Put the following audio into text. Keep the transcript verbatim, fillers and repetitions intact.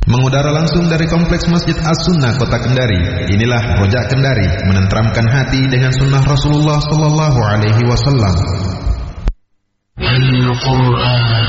Mengudara langsung dari Kompleks Masjid As-Sunnah Kota Kendari. Inilah Rojak Kendari, menenteramkan hati dengan sunnah Rasulullah sallallahu alaihi wasallam. Al-Quran